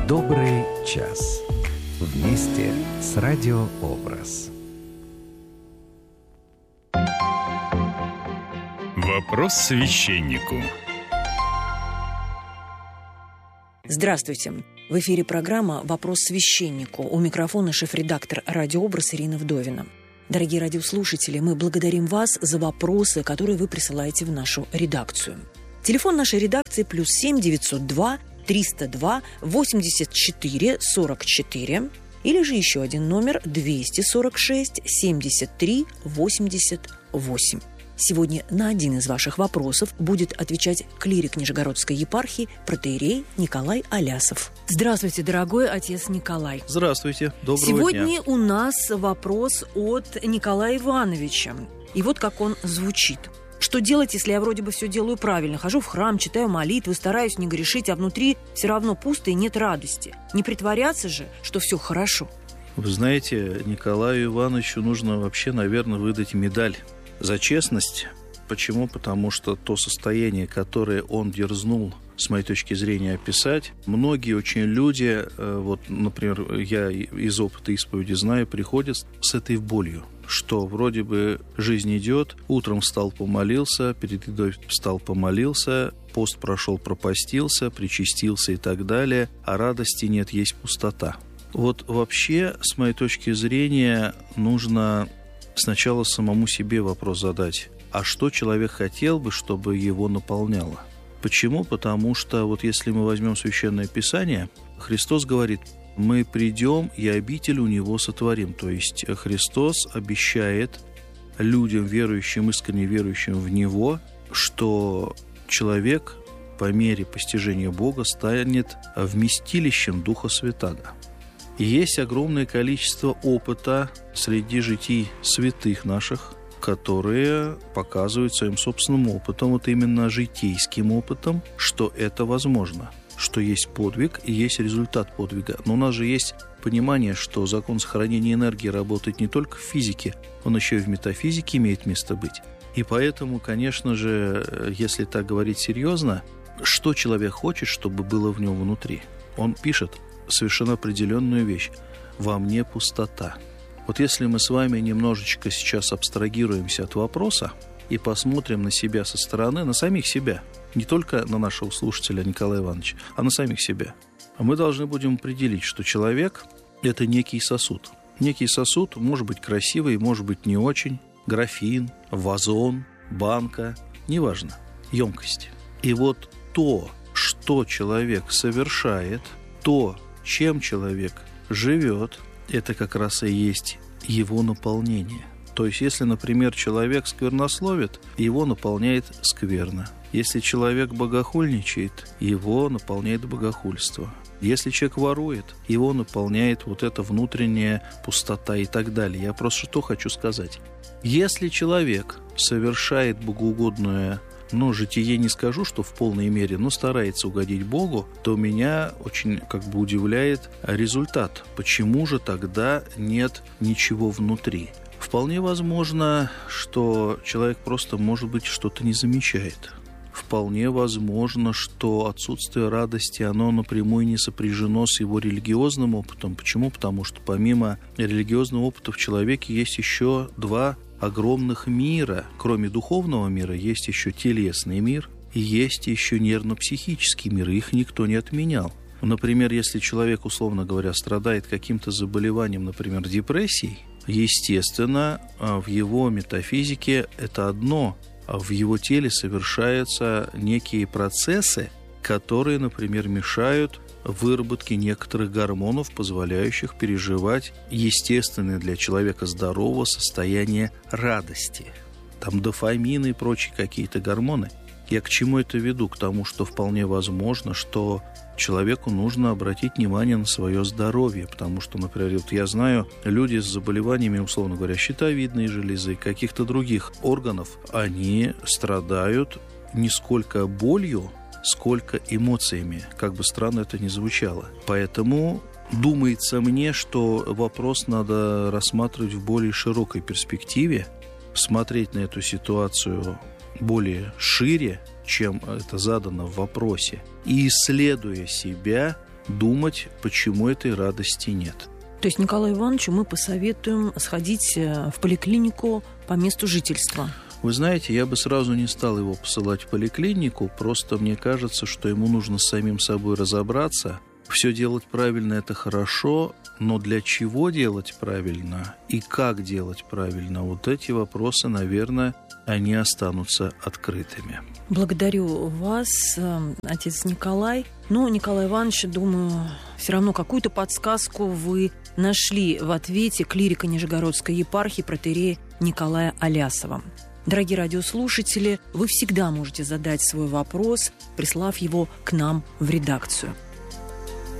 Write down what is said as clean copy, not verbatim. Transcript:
Добрый час. Вместе с Радиообраз. Вопрос священнику. Здравствуйте. В эфире программа «Вопрос священнику». У микрофона шеф-редактор «Радиообраз» Ирина Вдовина. Дорогие радиослушатели, мы благодарим вас за вопросы, которые вы присылаете в нашу редакцию. Телефон нашей редакции +7 902 302 84 44 или же еще один номер 246 73 88. Сегодня на один из ваших вопросов будет отвечать клирик Нижегородской епархии протоиерей Николай Алясов. Здравствуйте, дорогой отец Николай. Здравствуйте, доброго Сегодня дня. у нас вопрос от Николая Ивановича. И вот как он звучит. Что делать, если я вроде бы все делаю правильно? Хожу в храм, читаю молитвы, стараюсь не грешить, а внутри все равно пусто и нет радости. Не притворяться же, что все хорошо. Вы знаете, Николаю Ивановичу нужно вообще, наверное, выдать медаль за честность. Почему? Потому что то состояние, которое он дерзнул, с моей точки зрения, описать, многие очень люди, вот, например, я из опыта исповеди знаю, приходят с этой болью, что вроде бы жизнь идет, утром встал, помолился, перед едой встал, помолился, пост прошел, пропостился, причастился и так далее, а радости нет, есть пустота. Вот вообще, с моей точки зрения, нужно сначала самому себе вопрос задать, а что человек хотел бы, чтобы его наполняло? Почему? Потому что вот если мы возьмем Священное Писание, Христос говорит, мы придем и обитель у Него сотворим. То есть Христос обещает людям, верующим, искренне верующим в Него, что человек по мере постижения Бога станет вместилищем Духа Святаго. И есть огромное количество опыта среди житий святых наших, которые показывают своим собственным опытом, вот именно житейским опытом, что это возможно, что есть подвиг и есть результат подвига. Но у нас же есть понимание, что закон сохранения энергии работает не только в физике, он еще и в метафизике имеет место быть. И поэтому, конечно же, если так говорить серьезно, что человек хочет, чтобы было в нем внутри? Он пишет совершенно определенную вещь. «Во мне пустота». Вот если мы с вами немножечко сейчас абстрагируемся от вопроса и посмотрим на себя со стороны, на самих себя, не только на нашего слушателя Николая Ивановича, а на самих себя, мы должны будем определить, что человек – это некий сосуд. Некий сосуд может быть красивый, может быть не очень, графин, вазон, банка, неважно, емкость. И вот то, что человек совершает, то, чем человек живет, это как раз и есть его наполнение. То есть, если, например, человек сквернословит, его наполняет скверно. Если человек богохульничает, его наполняет богохульство. Если человек ворует, его наполняет вот эта внутренняя пустота и так далее. Я просто что хочу сказать. Если человек совершает богоугодное житие, не скажу, что в полной мере, но старается угодить Богу, то меня очень удивляет результат. Почему же тогда нет ничего внутри? Вполне возможно, что человек просто, может быть, что-то не замечает. Вполне возможно, что отсутствие радости, оно напрямую не сопряжено с его религиозным опытом. Почему? Потому что помимо религиозного опыта в человеке есть еще два огромных мира. Кроме духовного мира есть еще телесный мир и есть еще нервно-психический мир. Их никто не отменял. Например, если человек, условно говоря, страдает каким-то заболеванием, например, депрессией, естественно, в его метафизике это одно, а в его теле совершаются некие процессы, которые, например, мешают выработке некоторых гормонов, позволяющих переживать естественное для человека здорового состояние радости. Там дофамины и прочие какие-то гормоны. Я к чему это веду? К тому, что вполне возможно, что человеку нужно обратить внимание на свое здоровье, потому что, например, вот я знаю, люди с заболеваниями, условно говоря, щитовидной железы, каких-то других органов, они страдают не сколько болью, сколько эмоциями, как бы странно это ни звучало. Поэтому думается мне, что вопрос надо рассматривать в более широкой перспективе, смотреть на эту ситуацию более шире, чем это задано в вопросе, и, исследуя себя, думать, почему этой радости нет. То есть Николаю Ивановичу мы посоветуем сходить в поликлинику по месту жительства. Вы знаете, я бы сразу не стал его посылать в поликлинику, просто мне кажется, что ему нужно с самим собой разобраться. Все делать правильно – это хорошо, но для чего делать правильно и как делать правильно, вот эти вопросы, наверное, они останутся открытыми. Благодарю вас, отец Николай. Но, Николай Иванович, думаю, все равно какую-то подсказку вы нашли в ответе клирика Нижегородской епархии протоиерея Николая Алясова. Дорогие радиослушатели, вы всегда можете задать свой вопрос, прислав его к нам в редакцию.